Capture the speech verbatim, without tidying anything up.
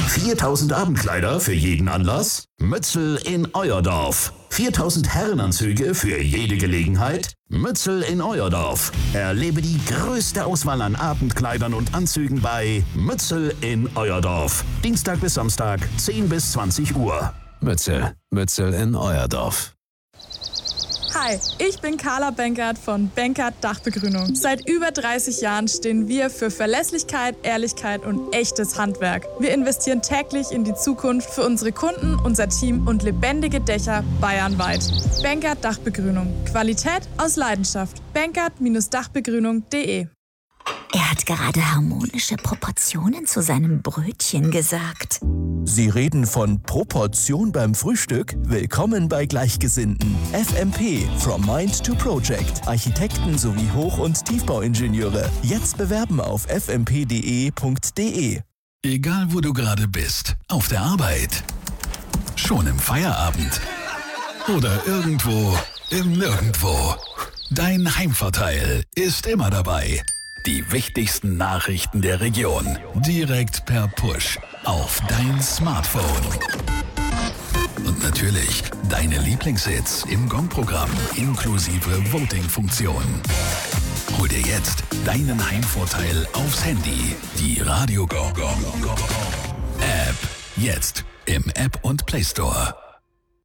viertausend Abendkleider für jeden Anlass? Mützel in euer Dorf. viertausend Herrenanzüge für jede Gelegenheit? Mützel in euer Dorf. Erlebe die größte Auswahl an Abendkleidern und Anzügen bei Mützel in euer Dorf. Dienstag bis Samstag, zehn bis zwanzig Uhr. Mützel, Mützel in euer Dorf. Hi, ich bin Carla Benkert von Benkert Dachbegrünung. Seit über dreißig Jahren stehen wir für Verlässlichkeit, Ehrlichkeit und echtes Handwerk. Wir investieren täglich in die Zukunft für unsere Kunden, unser Team und lebendige Dächer bayernweit. Benkert Dachbegrünung. Qualität aus Leidenschaft. benkert Dachbegrünung punkt de. Er hat gerade harmonische Proportionen zu seinem Brötchen gesagt. Sie reden von Proportion beim Frühstück? Willkommen bei Gleichgesinnten. F M P, From Mind to Project. Architekten sowie Hoch- und Tiefbauingenieure. Jetzt bewerben auf f m p punkt d e punkt d e. Egal wo du gerade bist, auf der Arbeit, schon im Feierabend oder irgendwo im Nirgendwo. Dein Heimvorteil ist immer dabei. Die wichtigsten Nachrichten der Region direkt per Push auf dein Smartphone. Und natürlich deine Lieblingshits im Gong-Programm inklusive Voting-Funktion. Hol dir jetzt deinen Heimvorteil aufs Handy. Die Radio Gong Gong App. Jetzt im App und Play Store.